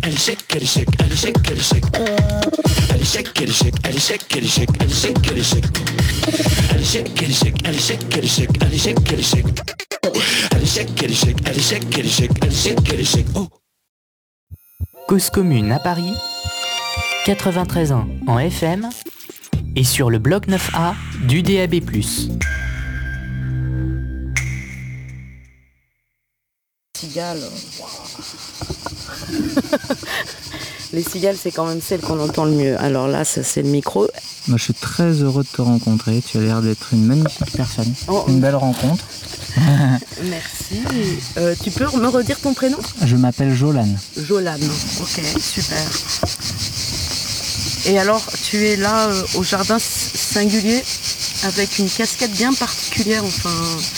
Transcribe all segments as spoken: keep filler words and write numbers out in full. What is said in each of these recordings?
allez shake, allez shake, allez shake, allez shake. Allez shake, allez shake, allez shake, allez shake, allez shake, allez shake. Allez shake, allez shake, allez shake, allez shake, allez shake, allez shake. Allez shake, allez shake, allez shake, allez shake, allez shake, allez shake. Oh. Cause commune à Paris, quatre-vingt-treize ans en F M et sur le bloc neuf A du D A B plus. Cigales. Les cigales, c'est quand même celles qu'on entend le mieux. Alors là, ça, c'est le micro. Moi, je suis très heureux de te rencontrer. Tu as l'air d'être une magnifique personne. Oh. Une belle rencontre. Merci. Euh, tu peux me redire ton prénom ? Je m'appelle Jolan. Jolan, ok, super. Et alors, tu es là euh, au jardin singulier avec une casquette bien particulière, enfin,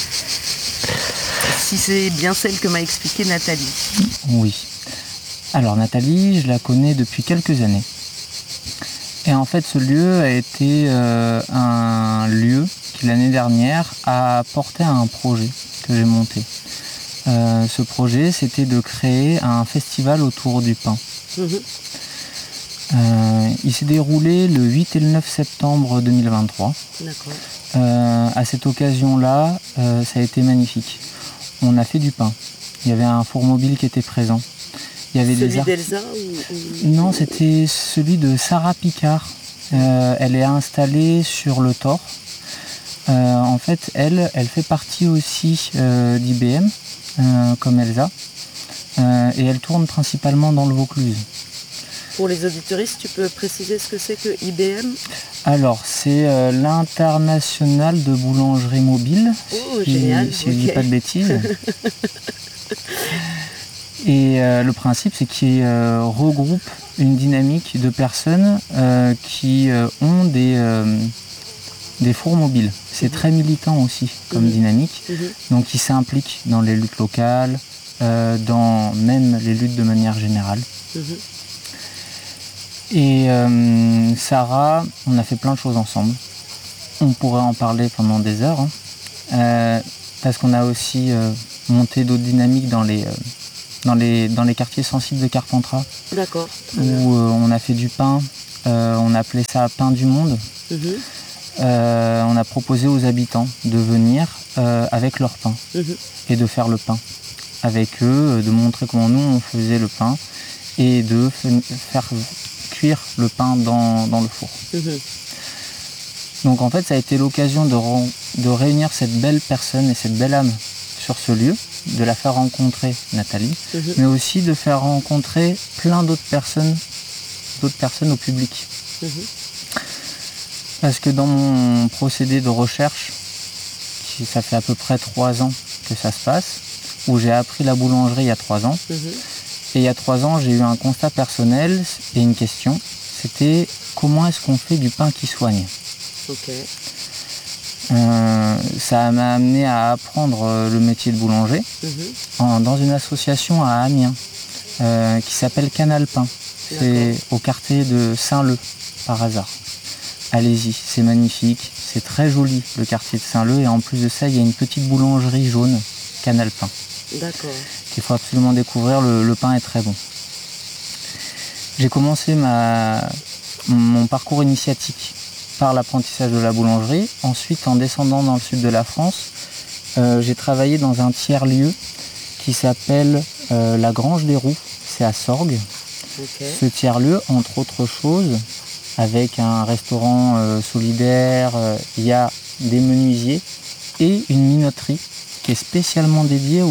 si c'est bien celle que m'a expliqué Nathalie. Oui. Alors Nathalie, je la connais depuis quelques années. Et en fait, ce lieu a été euh, un lieu qui, l'année dernière, a porté à un projet que j'ai monté. Euh, ce projet, c'était de créer un festival autour du pain. Mmh. Euh, il s'est déroulé le huit et le neuf septembre deux mille vingt-trois. D'accord. Euh, à cette occasion-là, euh, ça a été magnifique. On a fait du pain. Il y avait un four mobile qui était présent. Il y avait celui des art... d'Elsa ou... Non, c'était celui de Sarah Picard. Euh, elle est installée sur le Thor. Euh, en fait, elle, elle fait partie aussi euh, d'I B M, euh, comme Elsa. Euh, et elle tourne principalement dans le Vaucluse. Pour les auditeuristes, tu peux préciser ce que c'est que I B M ? Alors, c'est euh, l'International de boulangerie mobile, oh, si, génial. si okay. Je ne dis pas de bêtises. Et euh, le principe, c'est qu'il euh, regroupe une dynamique de personnes euh, qui euh, ont des, euh, des fours mobiles. C'est mmh. très militant aussi comme mmh. dynamique. Mmh. Donc, ils s'impliquent dans les luttes locales, euh, dans même les luttes de manière générale. Mmh. Et euh, Sarah, on a fait plein de choses ensemble. On pourrait en parler pendant des heures, hein, euh, parce qu'on a aussi euh, monté d'autres dynamiques dans les... Euh, Dans les, dans les quartiers sensibles de Carpentras. D'accord. Où euh, on a fait du pain, euh, on appelait ça pain du monde. Mmh. Euh, on a proposé aux habitants de venir euh, avec leur pain mmh. et de faire le pain avec eux, de montrer comment nous on faisait le pain et de f- faire cuire le pain dans, dans le four. Mmh. Donc en fait ça a été l'occasion de, re- de réunir cette belle personne et cette belle âme sur ce lieu, de la faire rencontrer Nathalie, mmh. mais aussi de faire rencontrer plein d'autres personnes, d'autres personnes au public. Mmh. Parce que dans mon procédé de recherche, qui, ça fait à peu près trois ans que ça se passe, où j'ai appris la boulangerie il y a trois ans, mmh. et il y a trois ans j'ai eu un constat personnel et une question, c'était comment est-ce qu'on fait du pain qui soigne ? Okay. Euh, ça m'a amené à apprendre euh, le métier de boulanger mmh. en, dans une association à Amiens euh, qui s'appelle Canal Pain. D'accord. C'est au quartier de Saint-Leu par hasard. Allez-y, c'est magnifique, c'est très joli le quartier de Saint-Leu et en plus de ça il y a une petite boulangerie jaune, Canal Pain. D'accord. Qu'il faut absolument découvrir, le, le pain est très bon. J'ai commencé ma, mon parcours initiatique par l'apprentissage de la boulangerie. Ensuite, en descendant dans le sud de la France, euh, j'ai travaillé dans un tiers-lieu qui s'appelle euh, la Grange des Roux, c'est à Sorgues. Okay. Ce tiers-lieu, entre autres choses, avec un restaurant euh, solidaire, il euh, y a des menuisiers et une minoterie qui est spécialement dédiée